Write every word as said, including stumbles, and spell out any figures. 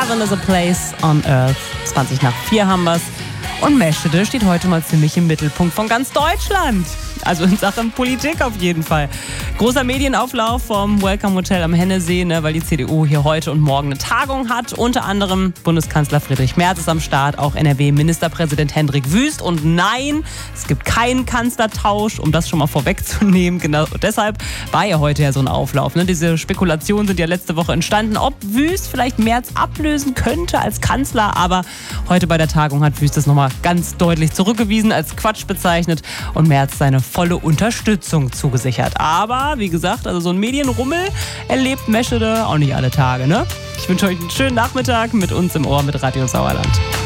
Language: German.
Heaven is a place on earth. zwanzig nach vier haben wir's. Und Meschede steht heute mal ziemlich im Mittelpunkt von ganz Deutschland. Also in Sachen Politik auf jeden Fall. Großer Medienauflauf vom Welcome Hotel am Hennesee, ne, weil die C D U hier heute und morgen eine Tagung hat. Unter anderem Bundeskanzler Friedrich Merz ist am Start, auch N R W-Ministerpräsident Hendrik Wüst. Und nein, es gibt keinen Kanzlertausch, um das schon mal vorwegzunehmen. Genau deshalb war ja heute ja so ein Auflauf. Ne? Diese Spekulationen sind ja letzte Woche entstanden, ob Wüst vielleicht Merz ablösen könnte als Kanzler. Aber heute bei der Tagung hat Wüst das nochmal ganz deutlich zurückgewiesen, als Quatsch bezeichnet und Merz seine volle Unterstützung zugesichert. Aber, wie gesagt, also so ein Medienrummel erlebt Meschede auch nicht alle Tage, ne? Ich wünsche euch einen schönen Nachmittag mit uns im Ohr mit Radio Sauerland.